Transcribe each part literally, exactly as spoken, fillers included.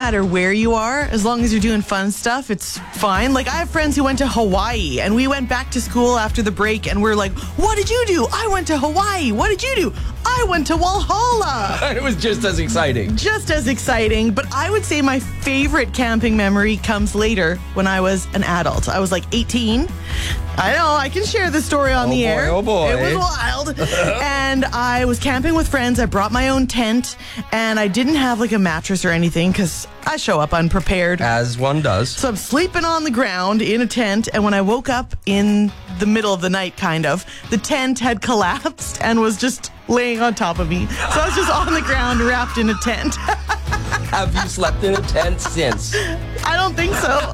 matter where you are, as long as you're doing fun stuff, it's fine. Like, I have friends who went to Hawaii, and we went back to school after the break, and we're like, what did you do? I went to Hawaii. What did you do? I went to Walhalla. It was just as exciting. Just as exciting. But I would say my favorite camping memory comes later, when I was an adult. I was like eighteen. I know, I can share the story on oh the boy, air. Oh boy, It was wild. And I was camping with friends. I brought my own tent, and I didn't have like a mattress or anything because I show up unprepared. As one does. So I'm sleeping on the ground in a tent, and when I woke up in the middle of the night, kind of, the tent had collapsed and was just laying on top of me. So I was just on the ground wrapped in a tent. Have you slept in a tent since? I don't think so.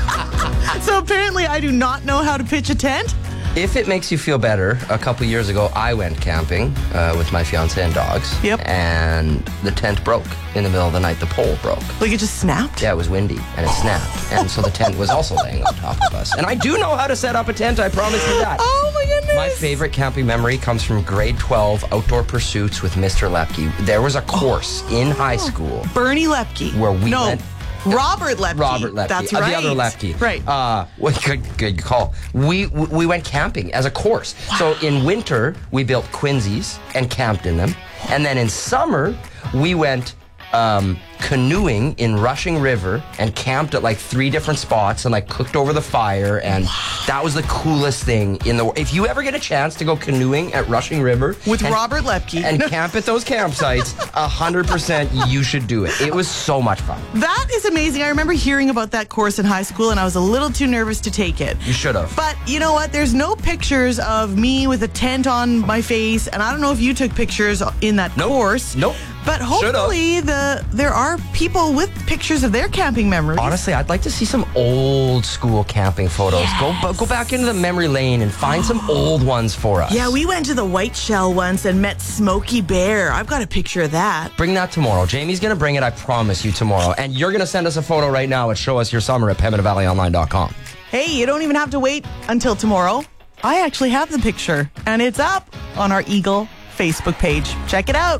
So apparently I do not know how to pitch a tent. If it makes you feel better, a couple years ago, I went camping uh, with my fiance and dogs. Yep. And the tent broke in the middle of the night. The pole broke. Like it just snapped? Yeah, it was windy, and it snapped. And so the tent was also laying on top of us. And I do know how to set up a tent, I promise you that. Oh, my goodness. My favorite camping memory comes from grade twelve outdoor pursuits with Mister Lepke. There was a course oh. in high school. Bernie Lepke. Where we no. went. Robert Lepke. Robert Lepke. That's uh, right. The other Lepke. Right. Uh, well, good, good call. We we went camping as a course. Wow. So in winter, we built quinzees and camped in them. And then in summer, we went um, canoeing in Rushing River and camped at like three different spots and like cooked over the fire. And wow. that was the coolest thing in the world. If you ever get a chance to go canoeing at Rushing River with and, Robert Lepke and camp at those campsites, one hundred percent you should do it. It was so much fun. That is amazing. I remember hearing about that course in high school, and I was a little too nervous to take it. You should have. But you know what? There's no pictures of me with a tent on my face, and I don't know if you took pictures in that nope. course. Nope. But hopefully the there are people with pictures of their camping memories. Honestly, I'd like to see some old school camping photos. Yes. Go go back into the memory lane and find some old ones for us. Yeah, we went to the White Shell once and met Smokey Bear. I've got a picture of that. Bring that tomorrow. Jamie's going to bring it, I promise you, tomorrow. And you're going to send us a photo right now at show us your summer at pembina valley online dot com. Hey, you don't even have to wait until tomorrow. I actually have the picture, and it's up on our Eagle Facebook page. Check it out.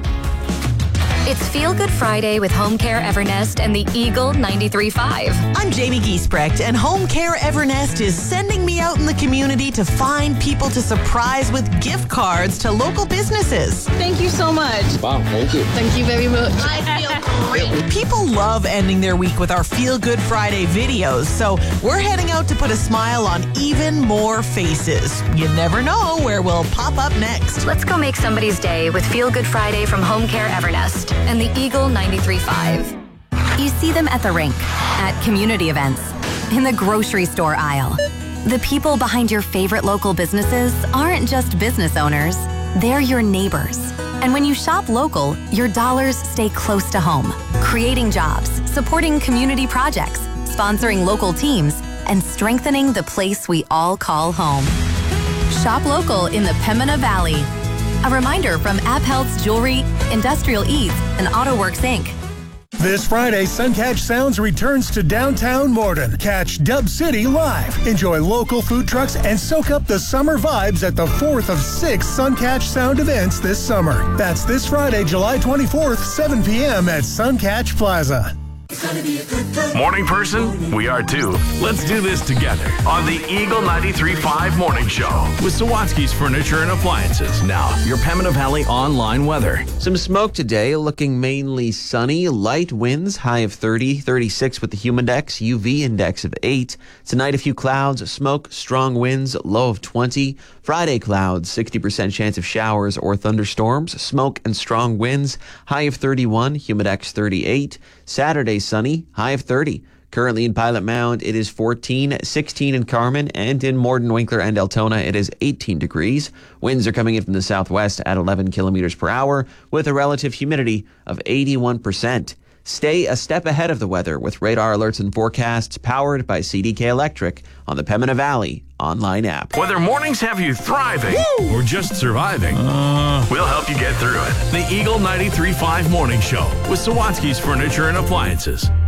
It's Feel Good Friday with Home Care Evernest and the Eagle ninety-three point five. I'm Jamie Giesbrecht, and Home Care Evernest is sending me out in the community to find people to surprise with gift cards to local businesses. Thank you so much. Wow, thank you. Thank you very much. I feel great. People love ending their week with our Feel Good Friday videos, so we're heading out to put a smile on even more faces. You never know where we'll pop up next. Let's go make somebody's day with Feel Good Friday from Home Care Evernest and the Eagle ninety-three point five. You see them at the rink, at community events, in the grocery store aisle. The people behind your favorite local businesses aren't just business owners, they're your neighbors. And when you shop local, your dollars stay close to home, creating jobs, supporting community projects, sponsoring local teams, and strengthening the place we all call home. Shop local in the Pembina Valley. A reminder from AppHealth's Jewelry, Industrial Eats, and AutoWorks Incorporated. This Friday, Suncatch Sounds returns to downtown Morden. Catch Dub City live. Enjoy local food trucks and soak up the summer vibes at the fourth of six Suncatch Sound events this summer. That's this Friday, July twenty-fourth, seven p.m. at Suncatch Plaza. Morning person? We are too. Let's do this together on the Eagle ninety-three point five Morning Show with Sawatsky's Furniture and Appliances. Now, your Pembina Valley online weather. Some smoke today, looking mainly sunny, light winds, high of thirty, thirty-six with the humidex, U V index of eight. Tonight, a few clouds, smoke, strong winds, low of twenty. Friday, clouds, sixty percent chance of showers or thunderstorms, smoke and strong winds, high of thirty-one, humidex thirty-eight. Saturday, sunny, high of thirty. Currently in Pilot Mound, it is fourteen, sixteen in Carmen, and in Morden, Winkler, and Altona, it is eighteen degrees. Winds are coming in from the southwest at eleven kilometers per hour, with a relative humidity of eighty-one percent. Stay a step ahead of the weather with radar alerts and forecasts powered by C D K Electric on the Pembina Valley online app. Whether mornings have you thriving Woo! or just surviving, uh, we'll help you get through it. The Eagle ninety-three point five Morning Show with Sawatsky's Furniture and Appliances.